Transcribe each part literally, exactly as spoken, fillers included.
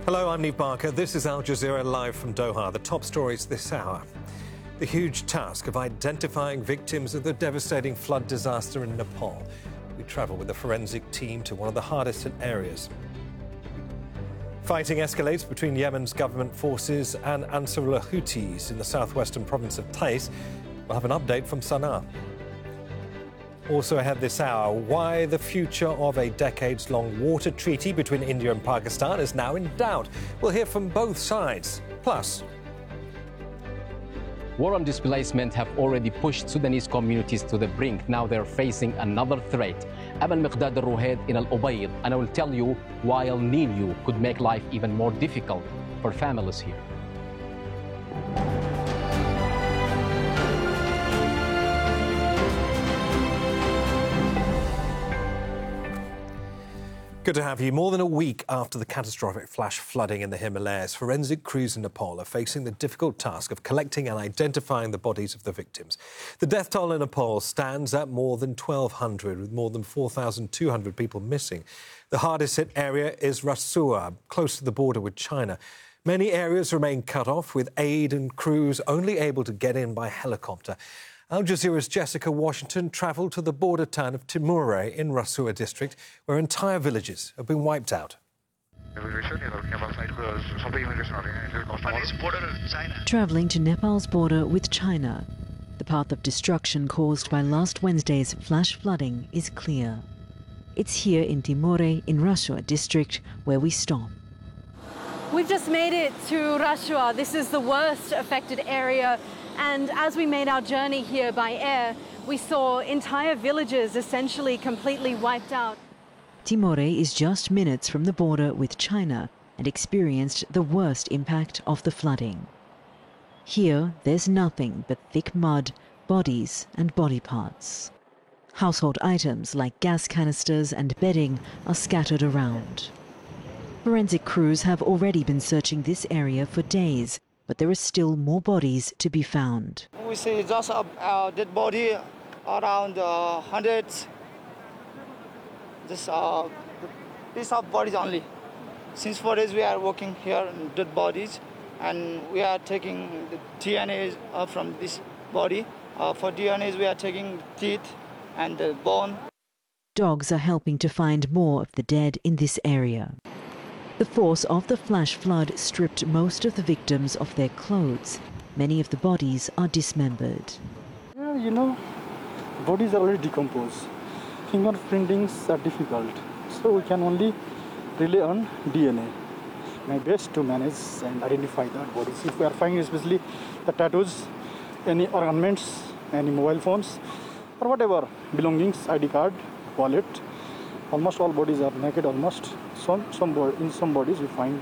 Hello, I'm Niamh Barker. This is Al Jazeera live from Doha. The top stories this hour. The huge task of identifying victims of the devastating flood disaster in Nepal. We travel with a forensic team to one of the hardest hit areas. Fighting escalates between Yemen's government forces and Ansarullah Houthis in the southwestern province of Taiz. We'll have an update from Sana'a. Also ahead this hour, why the future of a decades-long water treaty between India and Pakistan is now in doubt. We'll hear from both sides. Plus, war and displacement have already pushed Sudanese communities to the brink. Now they're facing another threat. I'm Al-Miqdad Al-Ruhaid in Al-Ubayd, and I will tell you why El Nino could make life even more difficult for families here. good to have you. More than a week after the catastrophic flash flooding in the Himalayas, forensic crews in Nepal are facing the difficult task of collecting and identifying the bodies of the victims. The death toll in Nepal stands at more than twelve hundred, with more than four thousand two hundred people missing. The hardest hit area is Rasua, close to the border with China. Many areas remain cut off, with aid and crews only able to get in by helicopter. Al Jazeera's Jessica Washington travelled to the border town of Timure in Rasua district, where entire villages have been wiped out. Travelling to Nepal's border with China, the path of destruction caused by last Wednesday's flash flooding is clear. It's here in Timure in Rasua district where we stop. We've just made it to Rasua. This is the worst affected area. And as we made our journey here by air, we saw entire villages essentially completely wiped out. Timure is just minutes from the border with China and experienced the worst impact of the flooding. Here, there's nothing but thick mud, bodies and body parts. Household items like gas canisters and bedding are scattered around. Forensic crews have already been searching this area for days, but there are still more bodies to be found. We see just a uh, dead body around uh, hundreds. Just uh, piece of bodies only. Since four days we are working here on dead bodies, and we are taking the D N A uh, from this body. Uh, for D N As we are taking teeth and the bone. Dogs are helping to find more of the dead in this area. The force of the flash flood stripped most of the victims of their clothes. Many of the bodies are dismembered. Yeah, you know, bodies are already decomposed. Fingerprintings are difficult, so we can only rely on D N A. My best to manage and identify the bodies. If we are finding especially the tattoos, any ornaments, any mobile phones, or whatever belongings, I D card, wallet, almost all bodies are naked almost. Some, some, in some bodies we find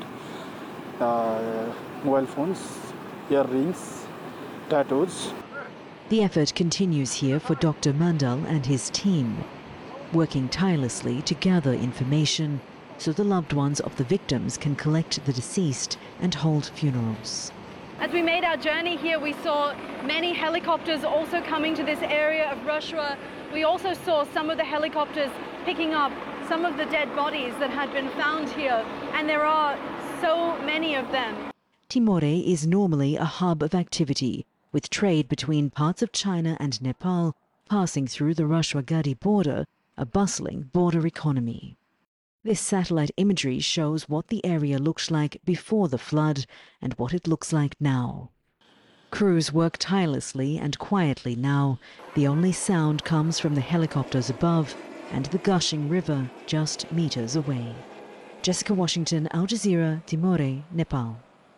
uh, mobile phones, earrings, tattoos. The effort continues here for Doctor Mandal and his team, working tirelessly to gather information so the loved ones of the victims can collect the deceased and hold funerals. As we made our journey here, we saw many helicopters also coming to this area of Rasua. We also saw some of the helicopters picking up some of the dead bodies that had been found here, and there are so many of them. Timure is normally a hub of activity, with trade between parts of China and Nepal passing through the Rasua-Gadi border, a bustling border economy. This satellite imagery shows what the area looked like before the flood and what it looks like now. Crews work tirelessly and quietly now. The only sound comes from the helicopters above and the gushing river just meters away. Jessica Washington, Al Jazeera, Timure, Nepal.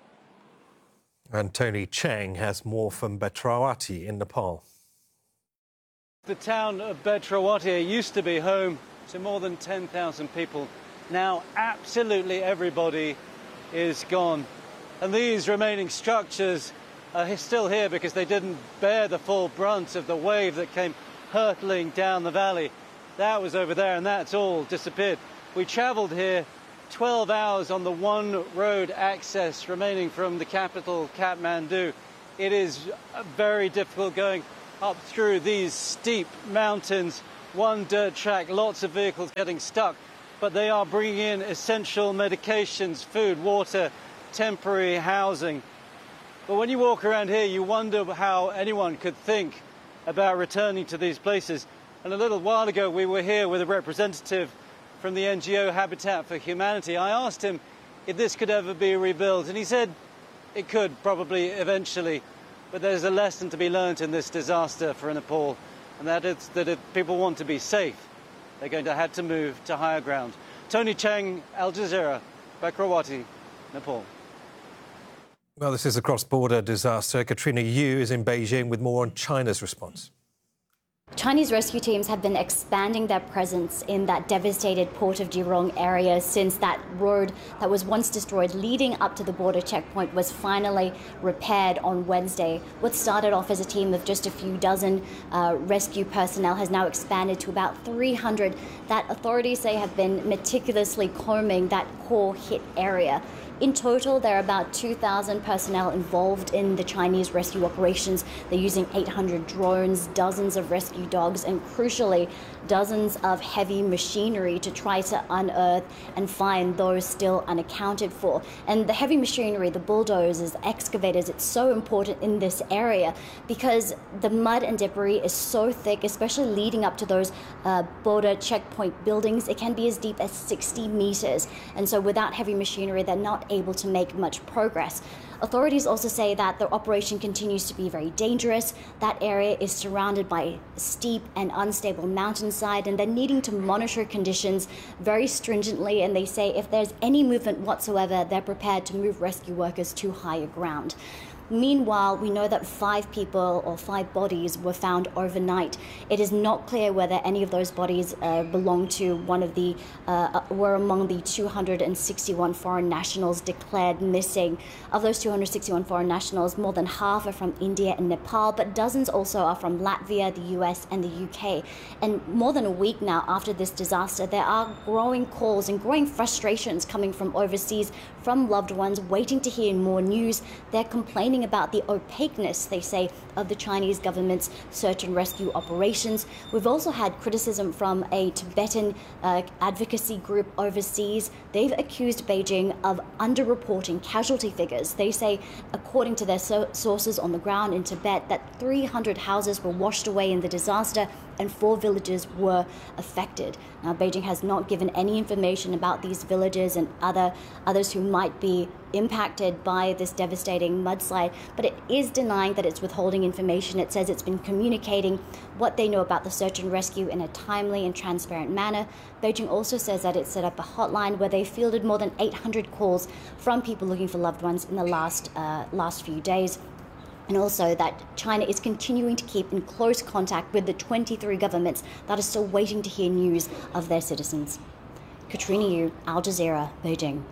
And Tony Cheng has more from Betrawati in Nepal. The town of Betrawati used to be home to more than ten thousand people. Now absolutely everybody is gone. And these remaining structures are still here because they didn't bear the full brunt of the wave that came hurtling down the valley. That was over there and that's all disappeared. We travelled here twelve hours on the one road access remaining from the capital, Kathmandu. It is very difficult going up through these steep mountains, one dirt track, lots of vehicles getting stuck but they are bringing in essential medications, food, water, temporary housing. But when you walk around here, you wonder how anyone could think about returning to these places. And a little while ago, we were here with a representative from the N G O Habitat for Humanity. I asked him if this could ever be rebuilt, and he said it could probably eventually, but there's a lesson to be learnt in this disaster for Nepal, and that is that if people want to be safe, they're going to have to move to higher ground. Tony Chang, Al Jazeera, Bakrawati, Nepal. Well, this is a cross-border disaster. Katrina Yu is in Beijing with more on China's response. Chinese rescue teams have been expanding their presence in that devastated Port of Jurong area since that road that was once destroyed leading up to the border checkpoint was finally repaired on Wednesday. What started off as a team of just a few dozen uh, rescue personnel has now expanded to about three hundred that authorities say have been meticulously combing that core hit area. In total, there are about two thousand personnel involved in the Chinese rescue operations. They're using eight hundred drones, dozens of rescue dogs, and crucially, dozens of heavy machinery to try to unearth and find those still unaccounted for. And the heavy machinery, the bulldozers, the excavators, it's so important in this area because the mud and debris is so thick, especially leading up to those uh, border checkpoint buildings. It can be as deep as sixty meters. And so without heavy machinery, they're not able to make much progress. Authorities also say that the operation continues to be very dangerous. That area is surrounded by steep and unstable mountainside, and they're needing to monitor conditions very stringently. And they say if there's any movement whatsoever, they're prepared to move rescue workers to higher ground. Meanwhile, we know that five people or five bodies were found overnight. It is not clear whether any of those bodies uh, belong to one of the, uh, were among the two hundred sixty-one foreign nationals declared missing. Of those two hundred sixty-one foreign nationals, more than half are from India and Nepal, but dozens also are from Latvia, the U S, and the U K. And more than a week now after this disaster, there are growing calls and growing frustrations coming from overseas, from loved ones waiting to hear more news. They're complaining about the opaqueness, they say, of the Chinese government's search and rescue operations. We've also had criticism from a Tibetan uh, advocacy group overseas. They've accused Beijing of underreporting casualty figures. They say, according to their so sources on the ground in Tibet, that three hundred houses were washed away in the disaster and four villages were affected. Now, Beijing has not given any information about these villages and other others who might be impacted by this devastating mudslide, but it is denying that it's withholding information. It says it's been communicating what they know about the search and rescue in a timely and transparent manner. Beijing also says that it set up a hotline where they fielded more than eight hundred calls from people looking for loved ones in the last uh, last few days. And also that China is continuing to keep in close contact with the twenty-three governments that are still waiting to hear news of their citizens. Katrina Yu, Al Jazeera, Beijing.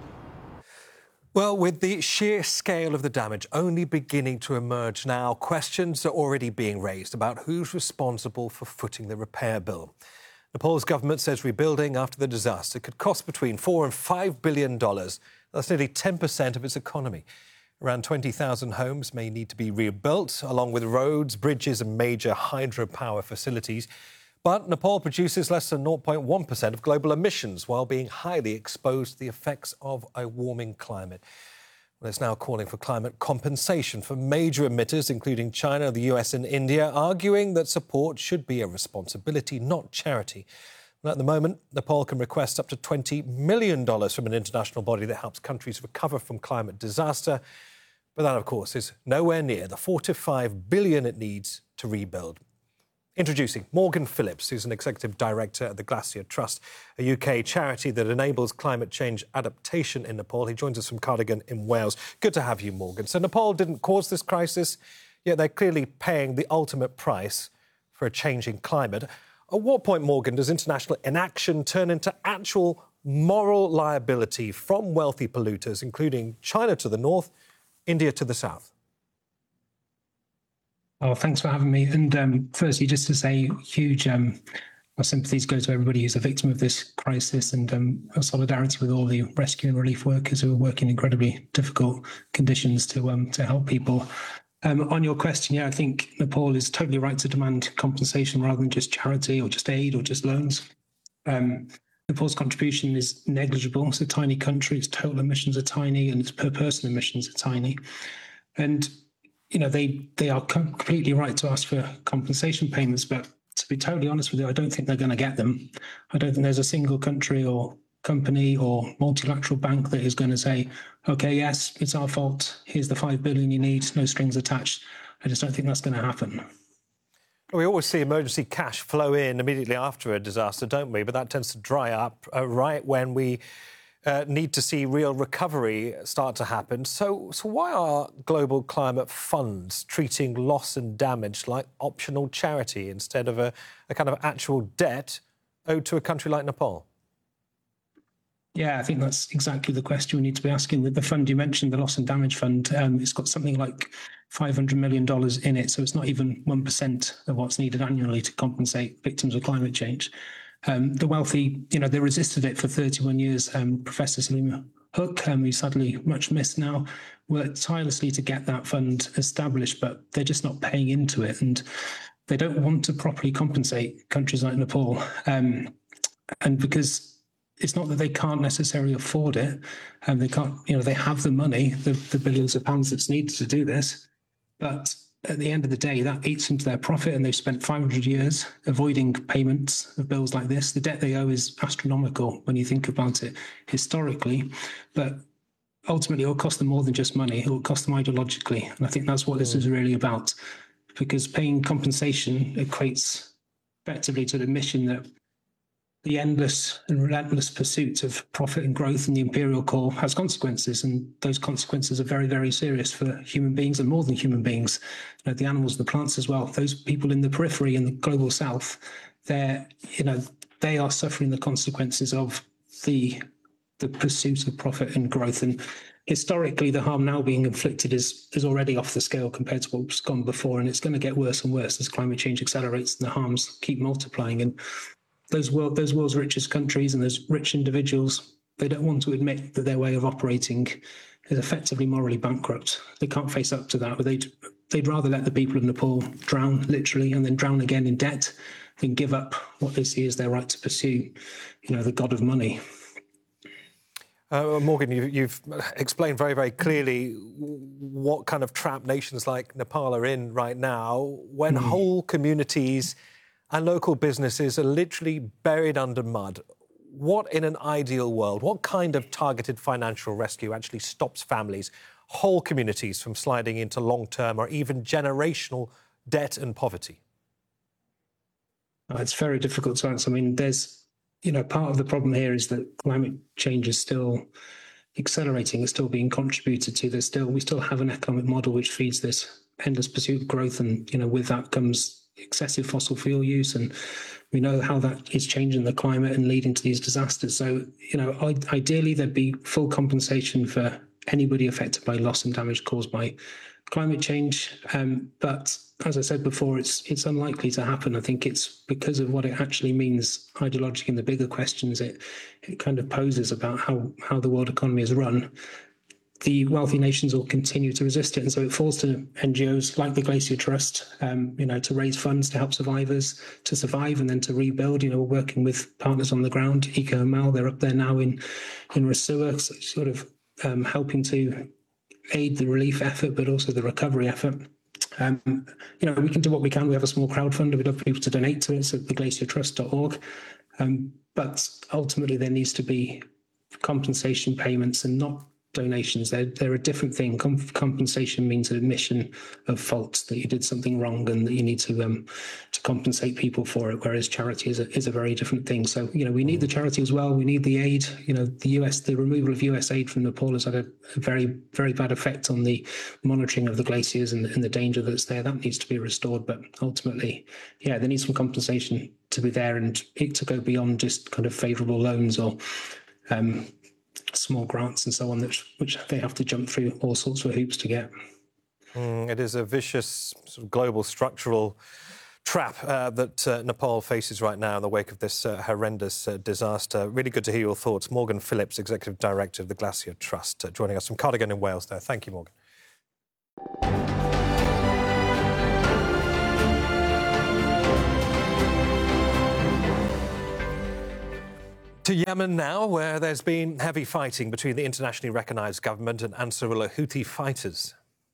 Well, with the sheer scale of the damage only beginning to emerge now, questions are already being raised about who's responsible for footing the repair bill. Nepal's government says rebuilding after the disaster could cost between four and five billion dollars. That's nearly ten percent of its economy. Around twenty thousand homes may need to be rebuilt, along with roads, bridges and major hydropower facilities. But Nepal produces less than zero point one percent of global emissions, while being highly exposed to the effects of a warming climate. Well, it's now calling for climate compensation for major emitters, including China, the U S and India, arguing that support should be a responsibility, not charity. At the moment, Nepal can request up to twenty million dollars from an international body that helps countries recover from climate disaster. But that, of course, is nowhere near the four to five billion dollars it needs to rebuild. Introducing Morgan Phillips, who's an executive director at the Glacier Trust, a U K charity that enables climate change adaptation in Nepal. He joins us from Cardigan in Wales. Good to have you, Morgan. So Nepal didn't cause this crisis, yet they're clearly paying the ultimate price for a changing climate. At what point, Morgan, does international inaction turn into actual moral liability from wealthy polluters, including China to the north, India to the south? Oh, thanks for having me. And um, firstly, just to say, huge um, our sympathies go to everybody who's a victim of this crisis, and um, our solidarity with all the rescue and relief workers who are working in incredibly difficult conditions to um, to help people. Um, on your question, yeah, I think Nepal is totally right to demand compensation rather than just charity or just aid or just loans. Um, Nepal's contribution is negligible. It's a tiny country. Its total emissions are tiny, and its per person emissions are tiny. And you know they they are completely right to ask for compensation payments, but to be totally honest with you, I don't think they're going to get them. I don't think there's a single country or company or multilateral bank that is going to say, okay, yes, it's our fault. Here's the five billion you need, no strings attached. I just don't think that's going to happen. We always see emergency cash flow in immediately after a disaster, don't we? But that tends to dry up uh, right when we uh, need to see real recovery start to happen. So, so why are global climate funds treating loss and damage like optional charity instead of a, a kind of actual debt owed to a country like Nepal? Yeah, I think that's exactly the question we need to be asking. With the fund you mentioned, the Loss and Damage Fund, um, it's got something like five hundred million dollars in it, so it's not even one percent of what's needed annually to compensate victims of climate change. Um, the wealthy, you know, they resisted it for thirty-one years. Um, Professor Salim Hook, um, who's sadly much missed now, worked tirelessly to get that fund established, but they're just not paying into it, and they don't want to properly compensate countries like Nepal. Um, and because it's not that they can't necessarily afford it, and they can't, you know, they have the money, the, the billions of pounds that's needed to do this. But at the end of the day, that eats into their profit, and they've spent five hundred years avoiding payments of bills like this. The debt they owe is astronomical when you think about it historically, but ultimately it will cost them more than just money. It will cost them ideologically. And I think that's what this is really about, because paying compensation equates effectively to the mission that the endless and relentless pursuit of profit and growth in the imperial core has consequences, and those consequences are very, very serious for human beings and more than human beings, you know, the animals, the plants as well. Those people in the periphery in the global south, they're, you know, they are suffering the consequences of the the pursuit of profit and growth. And historically, the harm now being inflicted is is already off the scale compared to what's gone before, and it's going to get worse and worse as climate change accelerates and the harms keep multiplying. And Those world, those world's richest countries and those rich individuals, they don't want to admit that their way of operating is effectively morally bankrupt. They can't face up to that, but they'd, they'd rather let the people of Nepal drown, literally, and then drown again in debt than give up what they see as their right to pursue, you know, the god of money. Uh, Morgan, you, you've explained very, very clearly what kind of trap nations like Nepal are in right now, when mm. whole communities and local businesses are literally buried under mud. What, in an ideal world, what kind of targeted financial rescue actually stops families, whole communities from sliding into long-term or even generational debt and poverty? It's very difficult to answer. I mean, there's, you know, part of the problem here is that climate change is still accelerating, it's still being contributed to. There's still, we still have an economic model which feeds this endless pursuit of growth, and, you know, with that comes excessive fossil fuel use, and we know how that is changing the climate and leading to these disasters. So, you know, ideally there'd be full compensation for anybody affected by loss and damage caused by climate change. Um, but as I said before, it's it's unlikely to happen. I think it's because of what it actually means ideologically in the bigger questions it it kind of poses about how how the world economy is run. The wealthy nations will continue to resist it. And so it falls to N G Os like the Glacier Trust, um, you know, to raise funds to help survivors to survive and then to rebuild. You know, we're working with partners on the ground, Eco and Mal, they're up there now in, in Rasua, so sort of um, helping to aid the relief effort, but also the recovery effort. Um, you know, we can do what we can. We have a small crowdfunder. We'd love people to donate to it. It's at the glacier trust dot org. Um, but ultimately, there needs to be compensation payments and not donations. They're, they're a different thing. Com- compensation means admission of fault, that you did something wrong and that you need to um, to compensate people for it, whereas charity is a, is a very different thing. So, you know, we need the charity as well. We need the aid. You know, the U S, the removal of U S aid from Nepal has had a, a very, very bad effect on the monitoring of the glaciers and, and the danger that's there. That needs to be restored. But ultimately, yeah, there needs some compensation to be there and it to go beyond just kind of favourable loans or um, small grants and so on, which, which they have to jump through all sorts of hoops to get. Mm, it is a vicious sort of global structural trap uh, that uh, Nepal faces right now in the wake of this uh, horrendous uh, disaster. Really good to hear your thoughts. Morgan Phillips, Executive Director of the Glacier Trust, uh, joining us from Cardigan in Wales there. Thank you, Morgan. To Yemen now, where there's been heavy fighting between the internationally recognised government and Ansarullah Houthi fighters.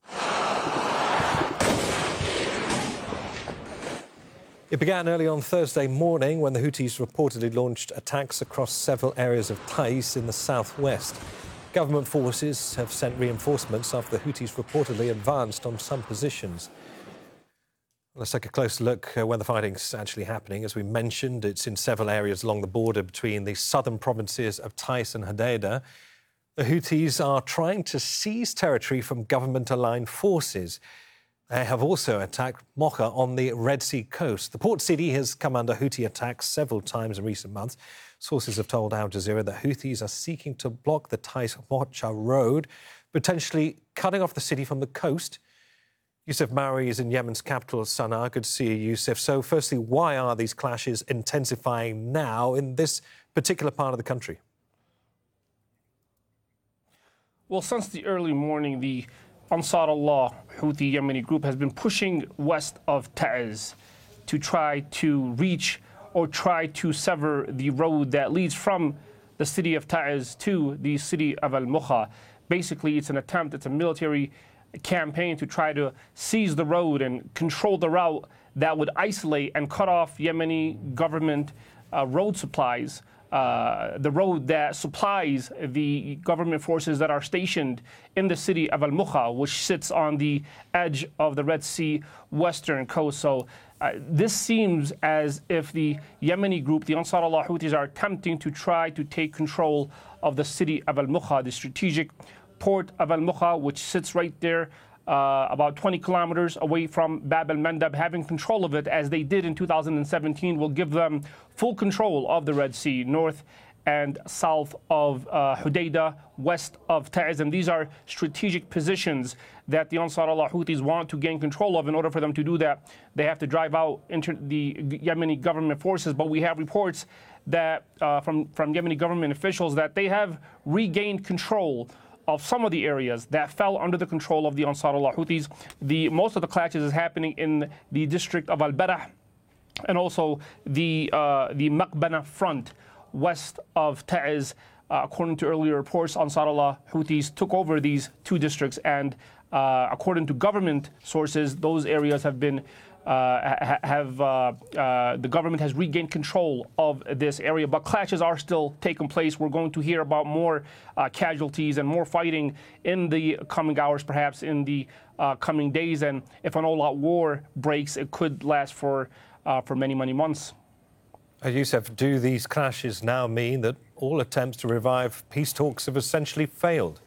It began early on Thursday morning when the Houthis reportedly launched attacks across several areas of Taiz in the southwest. Government forces have sent reinforcements after the Houthis reportedly advanced on some positions. Let's take a closer look uh, where the fighting's actually happening. As we mentioned, it's in several areas along the border between the southern provinces of Taiz and Hodeidah. The Houthis are trying to seize territory from government-aligned forces. They have also attacked Mocha on the Red Sea coast. The port city has come under Houthi attacks several times in recent months. Sources have told Al Jazeera that Houthis are seeking to block the Taiz-Mocha road, potentially cutting off the city from the coast. Yousef Mauri is in Yemen's capital, Sana'a. Good to see you, Yousef. So, firstly, why are these clashes intensifying now in this particular part of the country? Well, since the early morning, the Ansarullah Houthi Yemeni group has been pushing west of Taiz to try to reach or try to sever the road that leads from the city of Taiz to the city of Al-Mocha. Basically, it's an attempt, it's a military campaign to try to seize the road and control the route that would isolate and cut off Yemeni government uh, road supplies, uh, the road that supplies the government forces that are stationed in the city of Al-Mocha, which sits on the edge of the Red Sea western coast. So uh, this seems as if the Yemeni group, the Ansarullah Houthis, are attempting to try to take control of the city of Al-Mocha, the strategic port of Al-Mocha, which sits right there uh, about twenty kilometers away from Bab al-Mandab. Having control of it, as they did in two thousand seventeen, will give them full control of the Red Sea, north and south of uh, Hodeidah, west of Taiz. And these are strategic positions that the Ansarullah Houthis want to gain control of. In order for them to do that, they have to drive out inter- the Yemeni government forces. But we have reports that uh, from, from Yemeni government officials that they have regained control of some of the areas that fell under the control of the Ansarullah Houthis. The, most of the clashes is happening in the district of Al-Barah and also the, uh, the Maqbana front west of Taiz. Uh, according to earlier reports, Ansarullah Houthis took over these two districts, and uh, according to government sources, those areas have been Uh, have uh, uh, the government has regained control of this area, but clashes are still taking place. We're going to hear about more uh, casualties and more fighting in the coming hours, perhaps in the uh, coming days. And if an all-out war breaks, it could last for uh, for many, many months. Uh, Yousef, do these clashes now mean that all attempts to revive peace talks have essentially failed?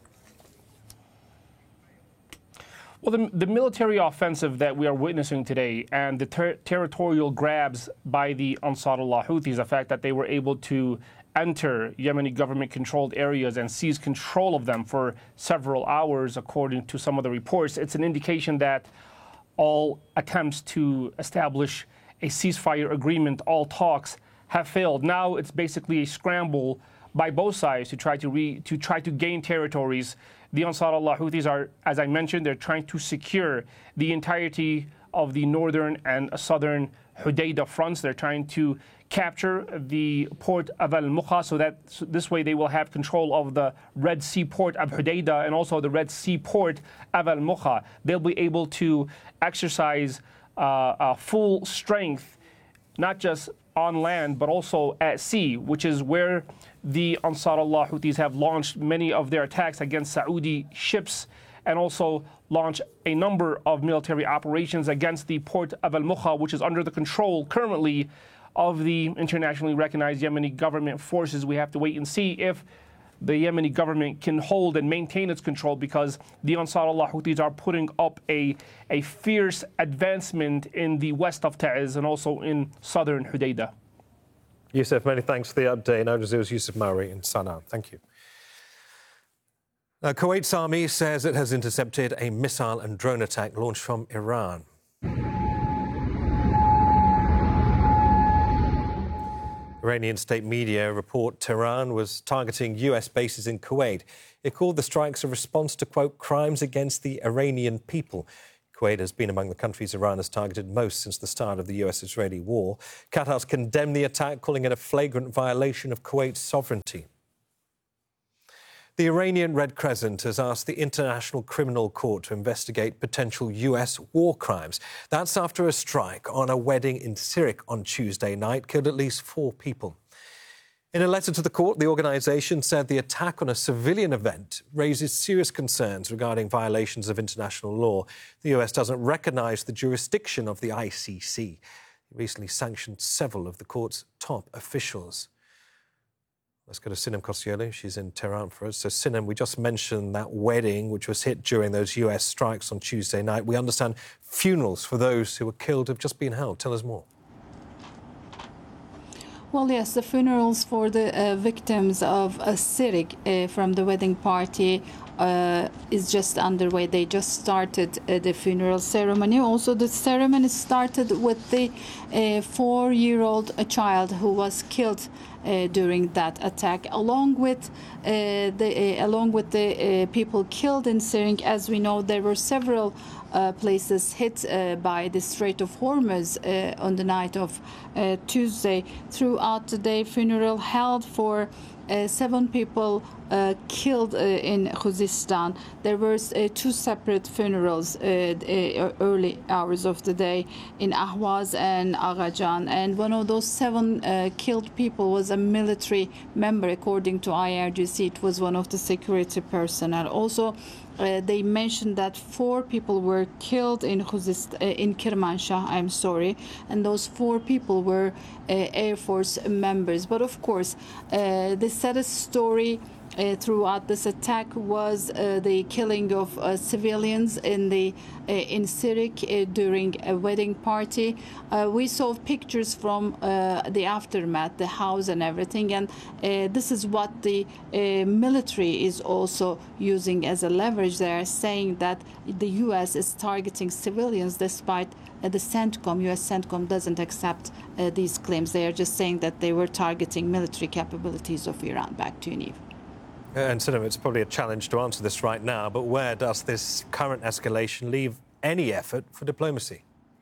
Well, the, the military offensive that we are witnessing today and the ter- territorial grabs by the Ansarullah Houthis, the fact that they were able to enter Yemeni government-controlled areas and seize control of them for several hours, according to some of the reports, it's an indication that all attempts to establish a ceasefire agreement, all talks, have failed. Now it's basically a scramble by both sides to try to re- to try to gain territories. The Ansarullah Houthis are, as I mentioned, they're trying to secure the entirety of the northern and southern Hodeidah fronts. They're trying to capture the port of Al-Mocha, so that so this way they will have control of the Red Sea port of Hodeidah and also the Red Sea port of Al-Mocha. They'll be able to exercise uh, uh, full strength, not just on land, but also at sea, which is where the Ansarullah Houthis have launched many of their attacks against Saudi ships and also launched a number of military operations against the port of Al-Mocha, which is under the control currently of the internationally recognized Yemeni government forces. We have to wait and see if the Yemeni government can hold and maintain its control, because the Ansarullah Houthis are putting up a, a fierce advancement in the west of Taiz and also in southern Hodeidah. Yousef, many thanks for the update. Al Jazeera's Yousef Mauri in Sana'a. Thank you. Now, Kuwait's army says it has intercepted a missile and drone attack launched from Iran. Iranian state media report Tehran was targeting U S bases in Kuwait. It called the strikes a response to, quote, crimes against the Iranian people. It Kuwait has been among the countries Iran has targeted most since the start of the U S-Israeli war. Qatar's condemned the attack, calling it a flagrant violation of Kuwait's sovereignty. The Iranian Red Crescent has asked the International Criminal Court to investigate potential U S war crimes. That's after a strike on a wedding in Sirik on Tuesday night killed at least four people. In a letter to the court, the organisation said the attack on a civilian event raises serious concerns regarding violations of international law. The U S doesn't recognise the jurisdiction of the I C C. It recently sanctioned several of the court's top officials. Let's go to Sinem Kossiolu. She's in Tehran for us. So, Sinem, we just mentioned that wedding which was hit during those U S strikes on Tuesday night. We understand funerals for those who were killed have just been held. Tell us more. Well, yes, the funerals for the uh, victims of uh, Sirik uh, from the wedding party uh, is just underway. They just started uh, the funeral ceremony. Also, the ceremony started with the uh, four-year-old uh, child who was killed uh, during that attack, along with uh, the uh, along with the uh, people killed in Sirik. As we know, there were several Uh, places hit uh, by the Strait of Hormuz uh, on the night of uh, Tuesday. Throughout the day, funeral held for uh, seven people uh, killed uh, in Khuzestan. There were uh, two separate funerals uh, uh, early hours of the day in Ahwaz and Aghajan. And one of those seven uh, killed people was a military member, according to I R G C. It was one of the security personnel. Also, Uh, they mentioned that four people were killed in Khuzest, uh, in Kermanshah, I'm sorry, and those four people were uh, Air Force members. But of course, uh, the saddest story Uh, throughout this attack was uh, the killing of uh, civilians in the uh, in Sirik uh, during a wedding party. Uh, we saw pictures from uh, the aftermath, the house and everything, and uh, this is what the uh, military is also using as a leverage. They are saying that the U S is targeting civilians, despite uh, the CENTCOM, U S CENTCOM doesn't accept uh, these claims. They are just saying that they were targeting military capabilities of Iran. Back to you, Niamh. And Sinem, it's probably a challenge to answer this right now, but where does this current escalation leave any effort for diplomacy?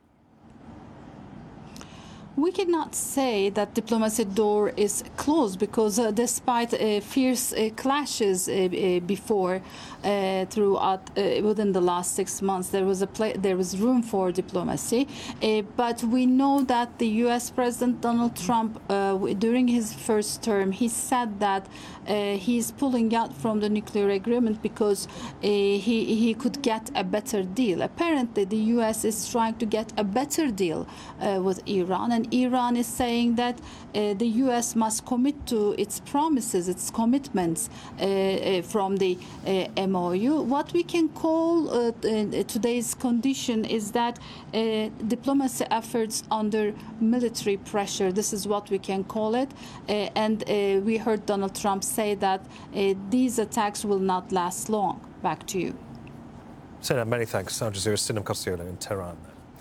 We cannot say that diplomacy door is closed, because uh, despite uh, fierce uh, clashes uh, uh, before, uh, throughout uh, within the last six months, there was a pla- there was room for diplomacy. Uh, but we know that the U S President Donald Trump, uh, during his first term, he said that uh, he's pulling out from the nuclear agreement because uh, he he could get a better deal. Apparently, the U S is trying to get a better deal uh, with Iran, and Iran is saying that uh, the U S must commit to its promises, its commitments uh, uh, from the uh, M O U. What we can call uh, today's condition is that uh, diplomacy efforts under military pressure. This is what we can call it. Uh, and uh, we heard Donald Trump say that uh, these attacks will not last long. Back to you. Sinem, many thanks. Al Jazeera's Sinem Kossiolu in Tehran.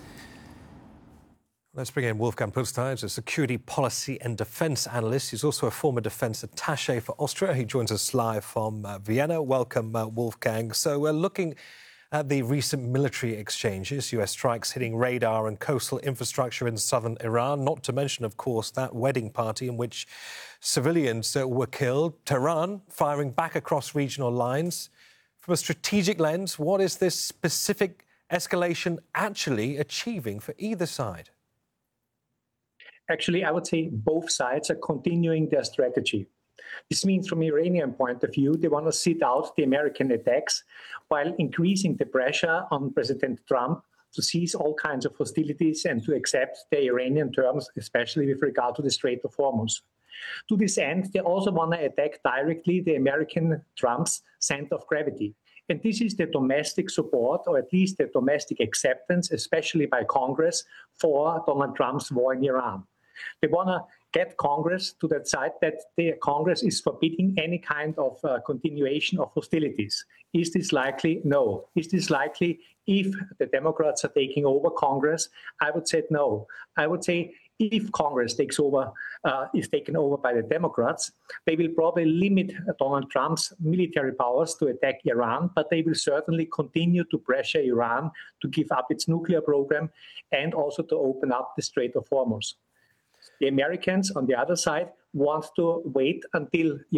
Let's bring in Wolfgang Putztai, a security policy and defence analyst. He's also a former defence attaché for Austria. He joins us live from uh, Vienna. Welcome, uh, Wolfgang. So we're looking at the recent military exchanges, U S strikes hitting radar and coastal infrastructure in southern Iran, not to mention, of course, that wedding party in which civilians uh, were killed. Tehran firing back across regional lines. From a strategic lens, what is this specific escalation actually achieving for either side? Actually, I would say both sides are continuing their strategy. This means, from Iranian point of view, they want to sit out the American attacks while increasing the pressure on President Trump to cease all kinds of hostilities and to accept the Iranian terms, especially with regard to the Strait of Hormuz. To this end, they also want to attack directly the American Trump's center of gravity. And this is the domestic support, or at least the domestic acceptance, especially by Congress, for Donald Trump's war in Iran. They want to get Congress to that side that the Congress is forbidding any kind of uh, continuation of hostilities. Is this likely? No. Is this likely if the Democrats are taking over Congress? I would say no. I would say if Congress takes over, uh, is taken over by the Democrats, they will probably limit Donald Trump's military powers to attack Iran, but they will certainly continue to pressure Iran to give up its nuclear program and also to open up the Strait of Hormuz. The Americans, on the other side, want to wait until